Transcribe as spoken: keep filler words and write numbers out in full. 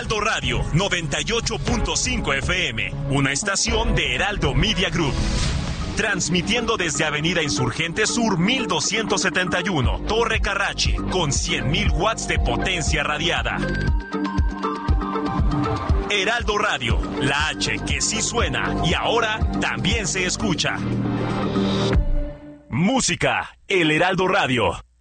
Heraldo Radio noventa y ocho punto cinco F M, una estación de Heraldo Media Group. Transmitiendo desde Avenida Insurgente Sur mil doscientos setenta y uno, Torre Carrachi, con cien mil watts de potencia radiada. Heraldo Radio, la H que sí suena y ahora también se escucha. Música, El Heraldo Radio.